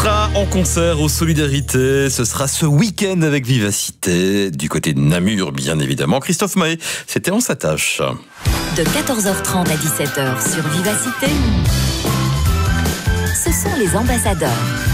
sera en concert aux Solidarités. Ce sera ce week-end avec Vivacité, du côté de Namur, bien évidemment. Christophe Mahé, c'était On s'attache. De 14h30 à 17h sur Vivacité, ce sont les ambassadeurs.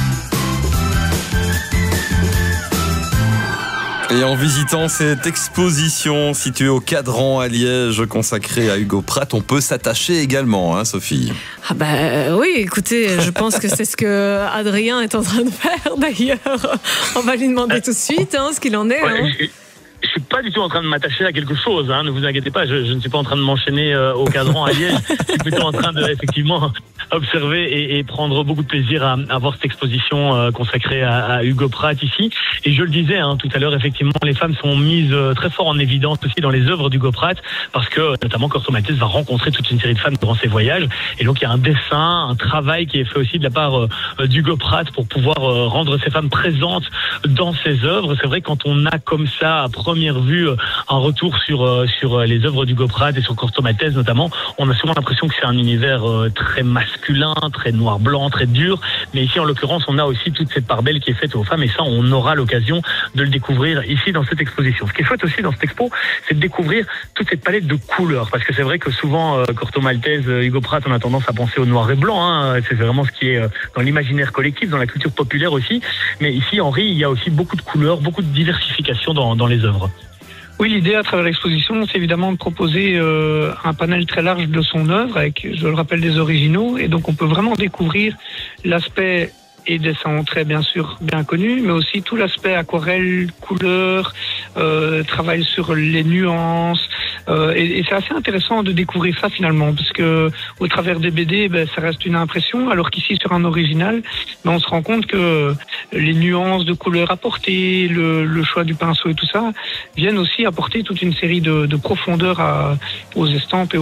Et en visitant cette exposition située au Cadran à Liège, consacrée à Hugo Pratt, on peut s'attacher également, hein, Sophie? Ah oui, écoutez, je pense que c'est ce que Adrien est en train de faire d'ailleurs. On va lui demander tout de suite ce qu'il en est. Ouais, je suis pas du tout en train de m'attacher à quelque chose, ne vous inquiétez pas, je ne suis pas en train de m'enchaîner au Cadran à Liège, je suis plutôt en train de effectivement observer et prendre beaucoup de plaisir à voir cette exposition consacrée à Hugo Pratt ici. Et je le disais tout à l'heure, effectivement, les femmes sont mises très fort en évidence aussi dans les œuvres d'Hugo Pratt, parce que notamment Corto Maltese va rencontrer toute une série de femmes durant ses voyages, et donc il y a un dessin, un travail qui est fait aussi de la part d'Hugo Pratt pour pouvoir rendre ces femmes présentes dans ses œuvres. C'est vrai, quand on a comme ça à première vue un retour sur les œuvres d'Hugo Pratt et sur Corto Maltese notamment, on a souvent l'impression que c'est un univers très masculin, très noir-blanc, très dur, mais ici en l'occurrence on a aussi toute cette part belle qui est faite aux femmes, et ça on aura l'occasion de le découvrir ici dans cette exposition. Ce qui est chouette aussi dans cette expo, c'est de découvrir toute cette palette de couleurs, parce que c'est vrai que souvent Corto Maltese, Hugo Pratt, on a tendance à penser au noir et blanc, c'est vraiment ce qui est dans l'imaginaire collectif, dans la culture populaire aussi, mais ici Henri, il y a aussi beaucoup de couleurs, beaucoup de diversification dans les œuvres. Oui, l'idée à travers l'exposition, c'est évidemment de proposer un panel très large de son œuvre, avec, je le rappelle, des originaux, et donc on peut vraiment découvrir l'aspect et dessin très bien sûr bien connu, mais aussi tout l'aspect aquarelle, couleur, travail sur les nuances, et c'est assez intéressant de découvrir ça finalement, parce que au travers des BD, ça reste une impression, alors qu'ici sur un original, on se rend compte que les nuances de couleurs apportées, le choix du pinceau et tout ça, viennent aussi apporter toute une série de profondeur aux estampes et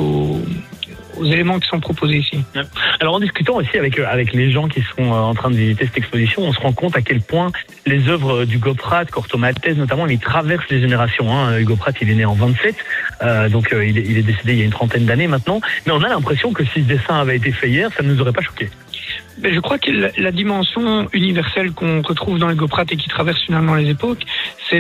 aux éléments qui sont proposés ici. Alors en discutant aussi avec les gens qui sont en train de visiter cette exposition, on se rend compte à quel point les œuvres d'Hugo Pratt, Corto Maltese notamment, ils traversent les générations. Hugo Pratt, il est né en 27, donc il est décédé il y a une trentaine d'années maintenant, mais on a l'impression que si ce dessin avait été fait hier, ça ne nous aurait pas choqué. Je crois que la dimension universelle qu'on retrouve dans Hugo Pratt et qui traverse finalement les époques, c'est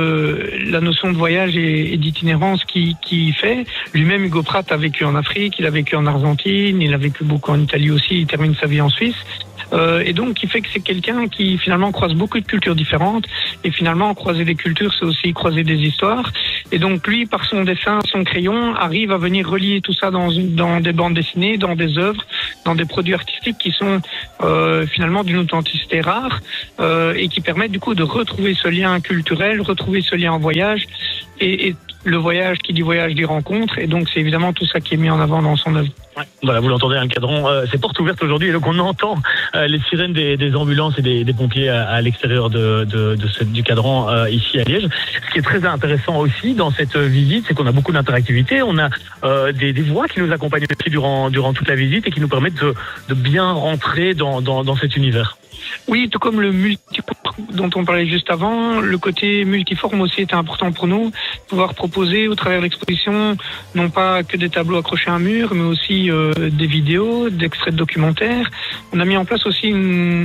la notion de voyage et d'itinérance qui fait. Lui-même, Hugo Pratt a vécu en Afrique, il a vécu en Argentine, il a vécu beaucoup en Italie aussi, il termine sa vie en Suisse. Et donc, qui fait que c'est quelqu'un qui finalement croise beaucoup de cultures différentes. Et finalement, croiser des cultures, c'est aussi croiser des histoires. Et donc, lui, par son dessin, son crayon, arrive à venir relier tout ça dans des bandes dessinées, dans des œuvres, dans des produits artistiques qui sont finalement d'une authenticité rare et qui permettent du coup de retrouver ce lien culturel, retrouver ce lien en voyage. Et le voyage qui dit voyage dit rencontre. Et donc, c'est évidemment tout ça qui est mis en avant dans son œuvre. Ouais. Voilà, vous l'entendez, le Cadran, c'est porte ouverte aujourd'hui, et donc on entend les sirènes des ambulances et des pompiers à l'extérieur du Cadran ici à Liège. Ce qui est très intéressant aussi dans cette visite, c'est qu'on a beaucoup d'interactivité, on a des voix qui nous accompagnent aussi durant toute la visite et qui nous permettent de bien rentrer dans cet univers. Oui, tout comme le multiforme dont on parlait juste avant, le côté multiforme aussi était important pour nous, pouvoir proposer au travers de l'exposition non pas que des tableaux accrochés à un mur, mais aussi des vidéos, d'extraits de documentaires. On a mis en place aussi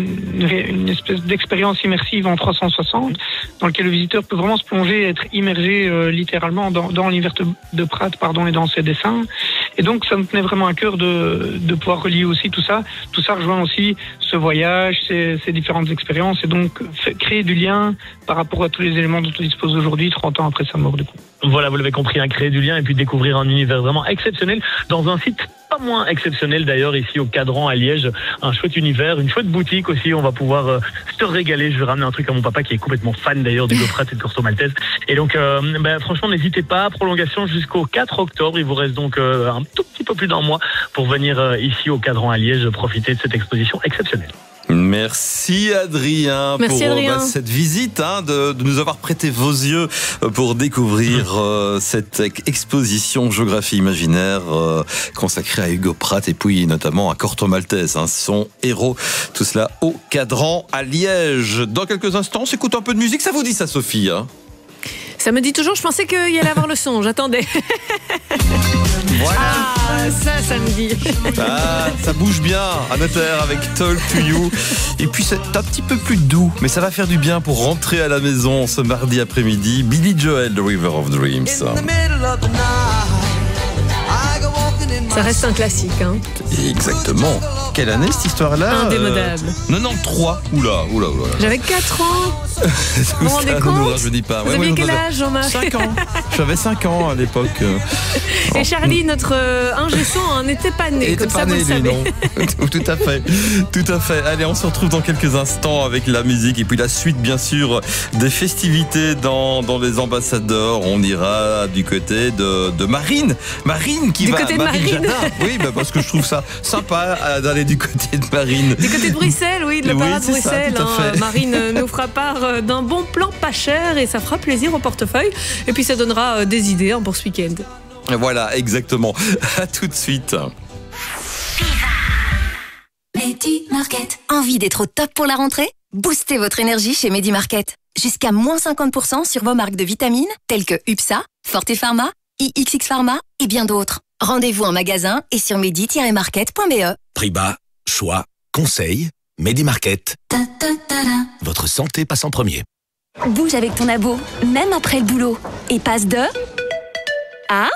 une espèce d'expérience immersive en 360, dans laquelle le visiteur peut vraiment se plonger, être immergé littéralement dans l'univers de Pratt, et dans ses dessins. Et donc, ça me tenait vraiment à cœur de pouvoir relier aussi tout ça. Tout ça rejoint aussi ce voyage, ces différentes expériences, et donc créer du lien par rapport à tous les éléments dont on dispose aujourd'hui, 30 ans après sa mort du coup. Voilà, vous l'avez compris, créer du lien et puis découvrir un univers vraiment exceptionnel dans un site pas moins exceptionnel d'ailleurs ici au Cadran à Liège. Un chouette univers, une chouette boutique aussi, on va pouvoir se régaler. Je vais ramener un truc à mon papa qui est complètement fan d'ailleurs d'Hugo Pratt et de Corto Maltese. Et donc franchement n'hésitez pas, prolongation jusqu'au 4 octobre, il vous reste donc un tout petit peu plus d'un mois pour venir ici au Cadran à Liège profiter de cette exposition exceptionnelle. Merci Adrien pour cette visite, de nous avoir prêté vos yeux pour découvrir cette exposition géographie imaginaire consacrée à Hugo Pratt et puis notamment à Corto Maltese, son héros. Tout cela au Cadran à Liège. Dans quelques instants, on s'écoute un peu de musique. Ça vous dit ça, Sophie? Ça me dit toujours, je pensais qu'il y allait avoir le son, j'attendais. Voilà. Ça me dit. Ça bouge bien, Anne Terre avec Talk to You. Et puis c'est un petit peu plus doux, mais ça va faire du bien pour rentrer à la maison ce mardi après-midi. Billy Joel, The River of Dreams. Ça reste un classique, hein. Exactement. Quelle année cette histoire-là? Indémodable. 93. Oula. J'avais 4 ans. Vous vous rendez compte? Je dis pas. Vous aviez quel âge, Jean-Marc? 5 ans. J'avais 5 ans à l'époque. Et Charlie, notre ingé son, n'était pas né. Comme ça, vous le savez. Non. Tout à fait. Allez, on se retrouve dans quelques instants avec la musique et puis la suite, bien sûr, des festivités dans les ambassadeurs. On ira du côté de Marine. Marine qui du va. Du côté de Marine. Oui, parce que je trouve ça sympa d'aller du côté de Marine. Du côté de Bruxelles, oui, de l'Opéra de Bruxelles. Marine nous fera part d'un bon plan pas cher et ça fera plaisir au portefeuille. Et puis ça donnera des idées pour ce week-end. Voilà, exactement. À tout de suite. Medi Market. Envie d'être au top pour la rentrée? Boostez votre énergie chez Medi Market. Jusqu'à moins 50% sur vos marques de vitamines telles que UPSA, Forte Pharma, IXX Pharma et bien d'autres. Rendez-vous en magasin et sur medi-market.be. Prix bas, choix, conseils, Medi Market. Votre santé passe en premier. Bouge avec ton abo, même après le boulot. Et passe de... à...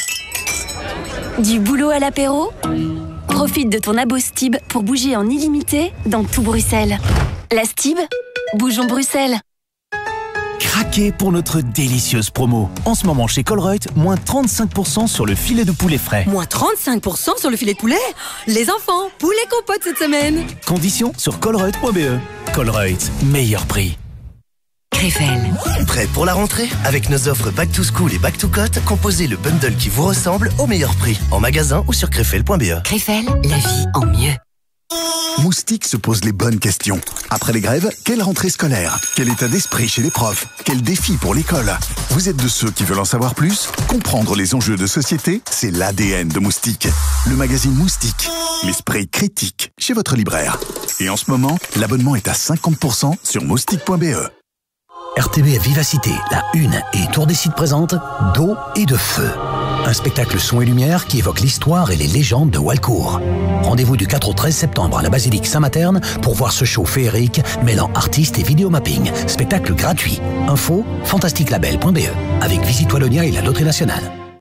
du boulot à l'apéro. Profite de ton abo Stib pour bouger en illimité dans tout Bruxelles. La Stib, bougeons Bruxelles. Craquez pour notre délicieuse promo. En ce moment chez Colruyt, moins 35% sur le filet de poulet frais. Moins 35% sur le filet de poulet? Les enfants, poulet compote cette semaine. Conditions sur colruyt.be. Colruyt, meilleur prix. Krefel. Prêt pour la rentrée? Avec nos offres Back to School et Back to Cote, composez le bundle qui vous ressemble au meilleur prix. En magasin ou sur krefel.be. Krefel, la vie en mieux. Moustique se pose les bonnes questions. Après les grèves, quelle rentrée scolaire? Quel état d'esprit chez les profs? Quel défi pour l'école? Vous êtes de ceux qui veulent en savoir plus? Comprendre les enjeux de société, c'est l'ADN de Moustique. Le magazine Moustique, l'esprit critique, chez votre libraire. Et en ce moment, l'abonnement est à 50% sur moustique.be. RTBF Vivacité, la Une et Tour des Sites présente D'eau et de feu. Un spectacle son et lumière qui évoque l'histoire et les légendes de Walcourt. Rendez-vous du 4 au 13 septembre à la basilique Saint-Materne pour voir ce show féerique mêlant artistes et vidéomapping. Spectacle gratuit. Info fantasticlabel.be avec Visite Wallonia et la Loterie Nationale.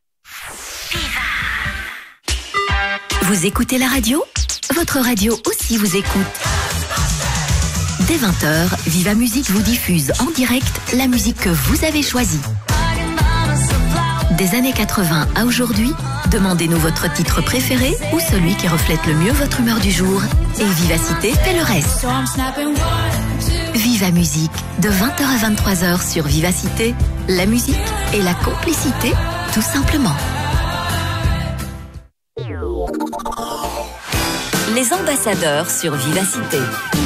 Vous écoutez la radio? Votre radio aussi vous écoute. Dès 20h, Viva Musique vous diffuse en direct la musique que vous avez choisie. Des années 80 à aujourd'hui, demandez-nous votre titre préféré ou celui qui reflète le mieux votre humeur du jour. Et Vivacité fait le reste. Viva Musique, de 20h à 23h sur Vivacité, la musique et la complicité, tout simplement. Les ambassadeurs sur Vivacité.